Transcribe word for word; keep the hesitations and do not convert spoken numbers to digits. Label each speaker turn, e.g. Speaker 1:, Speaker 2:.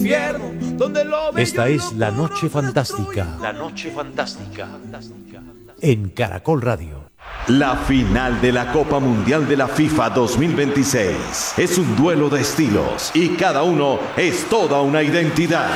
Speaker 1: Esta es La Noche Fantástica. La Noche Fantástica. En Caracol Radio.
Speaker 2: La final de la Copa Mundial de la FIFA dos mil veintiséis es un duelo de estilos y cada uno es toda una identidad.